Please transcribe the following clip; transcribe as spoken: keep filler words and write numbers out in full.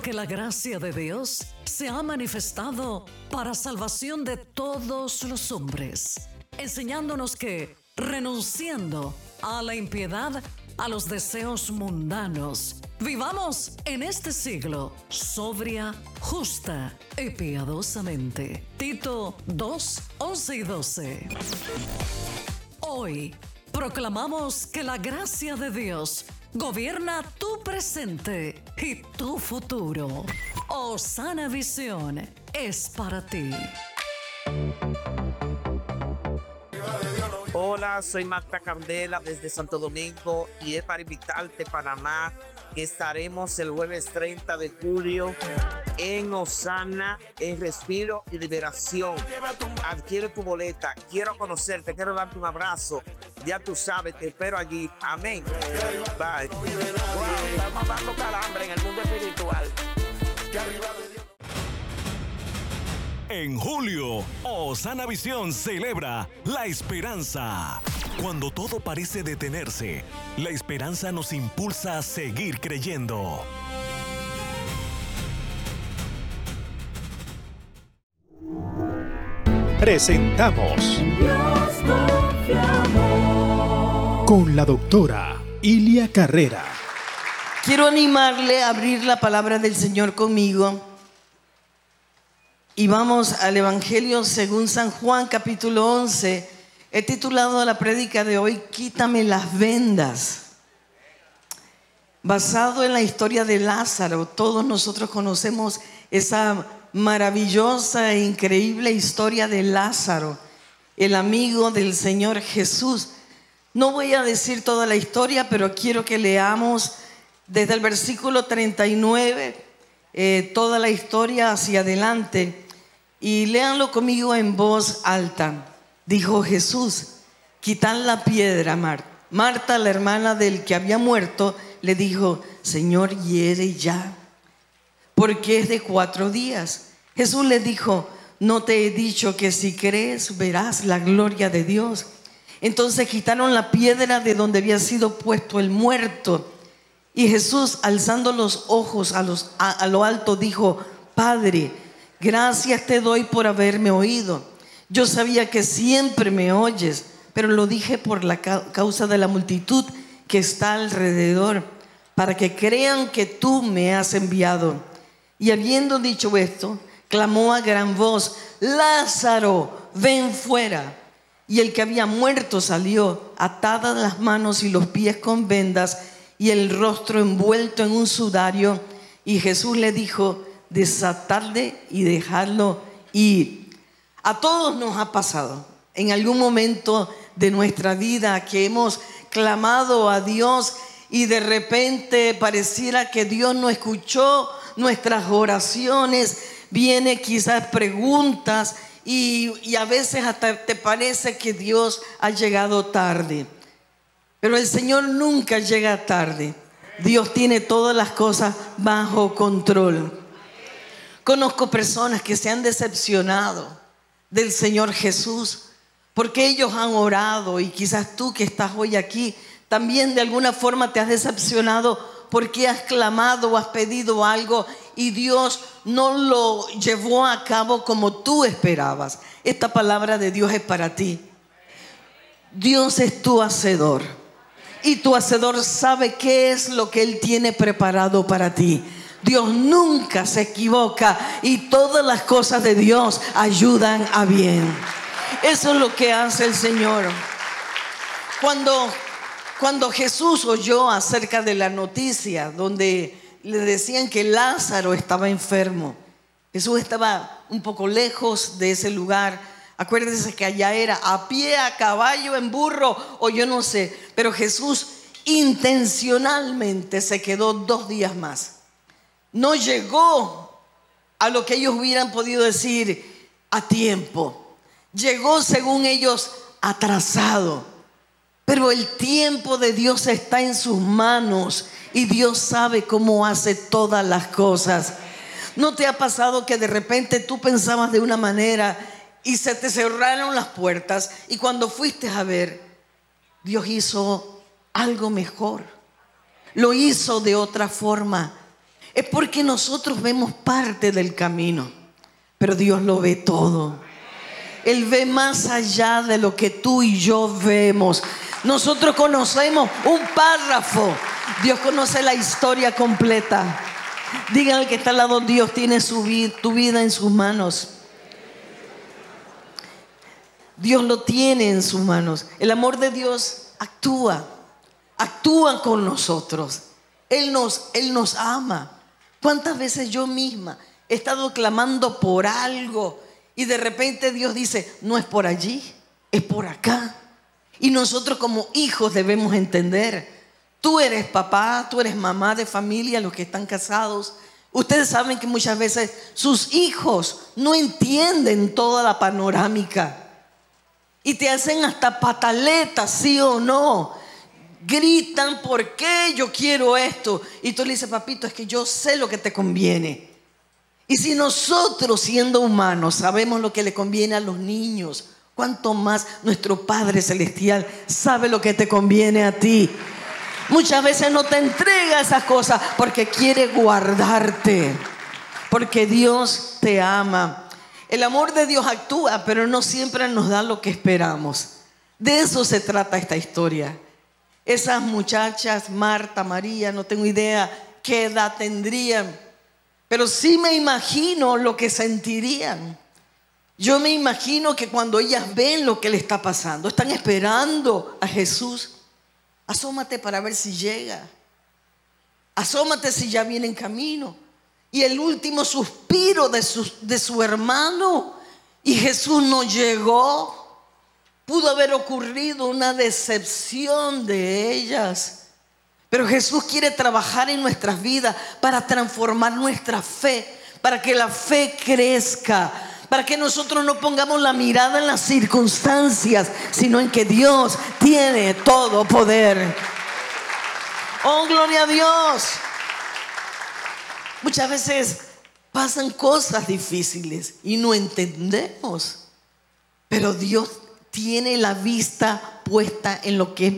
que la gracia de Dios se ha manifestado para salvación de todos los hombres, enseñándonos que, renunciando a la impiedad, a los deseos mundanos, vivamos en este siglo sobria, justa y piadosamente. Tito dos, once y doce. Hoy proclamamos que la gracia de Dios gobierna tu presente y tu futuro. Osana Visión es para ti. Hola, soy Magda Candela desde Santo Domingo y es para invitarte a Panamá, que estaremos el jueves treinta de julio en Osana, en Respiro y Liberación. Adquiere tu boleta, quiero conocerte, quiero darte un abrazo. Ya tú sabes, te espero allí. Amén. Bye. Wow, estamos dando calambre en el mundo espiritual. En julio, Osana Visión celebra la esperanza. Cuando todo parece detenerse, la esperanza nos impulsa a seguir creyendo. Presentamos con la doctora Ilia Carrera. Quiero animarle a abrir la palabra del Señor conmigo. Y vamos al Evangelio según San Juan, capítulo once. He titulado la prédica de hoy, Quítame las vendas. Basado en la historia de Lázaro, todos nosotros conocemos esa maravillosa e increíble historia de Lázaro, el amigo del Señor Jesús. No voy a decir toda la historia, pero quiero que leamos desde el versículo treinta y nueve, eh, toda la historia hacia adelante. Y léanlo conmigo en voz alta. Dijo Jesús: quitad la piedra, Marta. Marta, la hermana del que había muerto, le dijo: Señor, hiere ya, porque es de cuatro días. Jesús le dijo: no te he dicho que si crees verás la gloria de Dios. Entonces quitaron la piedra de donde había sido puesto el muerto. Y Jesús, alzando los ojos a, los, a, a lo alto, dijo: Padre, gracias te doy por haberme oído. Yo sabía que siempre me oyes, pero lo dije por la causa de la multitud que está alrededor, para que crean que tú me has enviado. Y habiendo dicho esto, clamó a gran voz: Lázaro, ven fuera. Y el que había muerto salió, atadas las manos y los pies con vendas y el rostro envuelto en un sudario. Y Jesús le dijo: desatadle y dejadlo ir. A todos nos ha pasado en algún momento de nuestra vida que hemos clamado a Dios y de repente pareciera que Dios no escuchó nuestras oraciones. Viene quizás preguntas y, y a veces hasta te parece que Dios ha llegado tarde, pero el Señor nunca llega tarde. Dios tiene todas las cosas bajo control. Conozco personas que se han decepcionado del Señor Jesús porque ellos han orado, y quizás tú que estás hoy aquí también de alguna forma te has decepcionado porque has clamado o has pedido algo y Dios no lo llevó a cabo como tú esperabas. Esta palabra de Dios es para ti. Dios es tu hacedor y tu hacedor sabe qué es lo que Él tiene preparado para ti. Dios nunca se equivoca y todas las cosas de Dios ayudan a bien. Eso es lo que hace el Señor. Cuando, cuando Jesús oyó acerca de la noticia donde le decían que Lázaro estaba enfermo, Jesús estaba un poco lejos de ese lugar. Acuérdense que allá era a pie, a caballo, en burro o yo no sé, pero Jesús intencionalmente se quedó dos días más. No llegó a lo que ellos hubieran podido decir a tiempo. Llegó, según ellos, atrasado. Pero el tiempo de Dios está en sus manos y Dios sabe cómo hace todas las cosas. ¿No te ha pasado que de repente tú pensabas de una manera y se te cerraron las puertas y cuando fuiste a ver, Dios hizo algo mejor? Lo hizo de otra forma. Es porque nosotros vemos parte del camino, pero Dios lo ve todo. Él ve más allá de lo que tú y yo vemos. Nosotros conocemos un párrafo, Dios conoce la historia completa. Digan al que está al lado: Dios tiene su vida, tu vida en sus manos. Dios lo tiene en sus manos. El amor de Dios actúa, actúa con nosotros. Él nos, Él nos ama. ¿Cuántas veces yo misma he estado clamando por algo y de repente Dios dice: no es por allí, es por acá? Y nosotros como hijos debemos entender. Tú eres papá, tú eres mamá de familia, los que están casados. Ustedes saben que muchas veces sus hijos no entienden toda la panorámica y te hacen hasta pataletas, sí o no. Gritan: ¿por qué yo quiero esto? Y tú le dices: papito, es que yo sé lo que te conviene. Y si nosotros, siendo humanos, sabemos lo que le conviene a los niños, cuánto más nuestro Padre Celestial sabe lo que te conviene a ti. Muchas veces no te entrega esas cosas porque quiere guardarte, porque Dios te ama. El amor de Dios actúa, pero no siempre nos da lo que esperamos. De eso se trata esta historia. Esas muchachas, Marta, María, no tengo idea qué edad tendrían, pero sí me imagino lo que sentirían. Yo me imagino que cuando ellas ven lo que le está pasando, están esperando a Jesús. Asómate para ver si llega. Asómate si ya viene en camino. Y el último suspiro de su, de su hermano, y Jesús no llegó. Pudo haber ocurrido una decepción de ellas. Pero Jesús quiere trabajar en nuestras vidas para transformar nuestra fe, para que la fe crezca, para que nosotros no pongamos la mirada en las circunstancias, sino en que Dios tiene todo poder. ¡Oh, gloria a Dios! Muchas veces pasan cosas difíciles y no entendemos, pero Dios tiene la vista puesta en lo que es